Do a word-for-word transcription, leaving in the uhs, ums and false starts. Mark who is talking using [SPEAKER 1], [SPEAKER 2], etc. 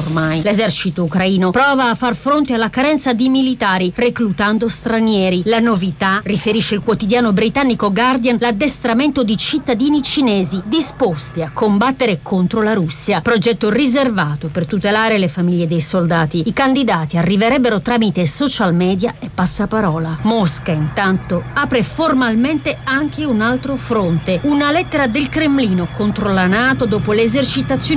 [SPEAKER 1] ormai. L'esercito ucraino prova a far fronte alla carenza di militari, reclutando stranieri. La novità, riferisce il quotidiano britannico Guardian, l'addestramento di cittadini cinesi disposti a combattere contro la Russia. Progetto riservato per tutelare le famiglie dei soldati. I candidati arriverebbero tramite social media e passaparola. Mosca, intanto, apre formalmente anche un altro fronte. Una lettera del Cremlino contro la NATO dopo le esercitazioni